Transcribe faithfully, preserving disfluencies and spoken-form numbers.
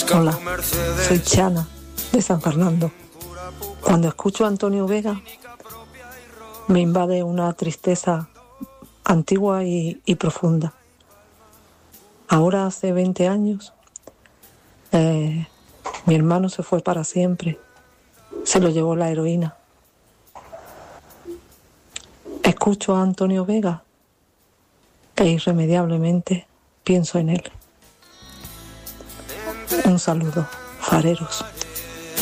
Hola, soy Chana, de San Fernando. Cuando escucho a Antonio Vega, me invade una tristeza antigua y, y profunda. Ahora hace veinte años, eh, mi hermano se fue para siempre. Se lo llevó la heroína. Escucho a Antonio Vega e irremediablemente pienso en él. Un saludo, fareros.